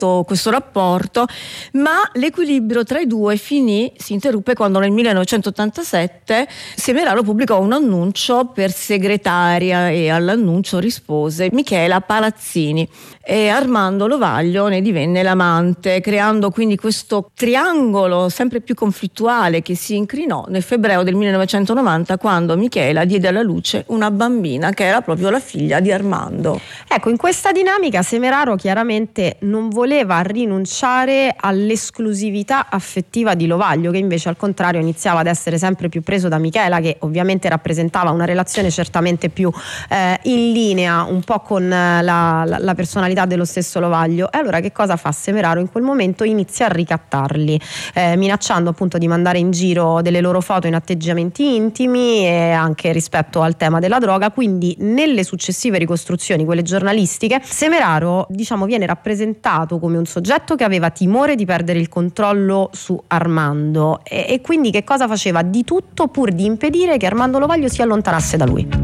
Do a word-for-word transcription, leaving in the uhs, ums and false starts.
questo, questo rapporto, ma l'equilibrio tra i due finì, si interruppe quando nel millenovecentottantasette Semeraro pubblicò un annuncio per segretaria e all'annuncio rispose Michela Palazzini e Armando Lovaglio ne divenne l'amante, creando quindi questo triangolo sempre più conflittuale che si incrinò nel febbraio del millenovecentonovanta, quando Michela diede alla luce una bambina che era proprio la figlia di Armando. Ecco, in questa dinamica Semeraro chiaramente non voleva rinunciare all'esclusività affettiva di Lovaglio, che invece al contrario iniziava ad essere sempre più preso da Michela, che ovviamente rappresentava una relazione certamente più eh, in linea un po' con la, la, la personalità dello stesso Lovaglio. E allora che cosa fa Semeraro? In quel momento inizia a ricattarli, eh, minacciando appunto di mandare in giro delle loro foto in atteggiamenti intimi e anche rispetto al tema della droga. Quindi nelle successive ricostruzioni, quelle giornalistiche, Semeraro diciamo viene rappresentato come un soggetto che aveva timore di perdere il controllo su Armando e, e quindi che cosa faceva? Di tutto pur di impedire che Armando Lovaglio si allontanasse da lui.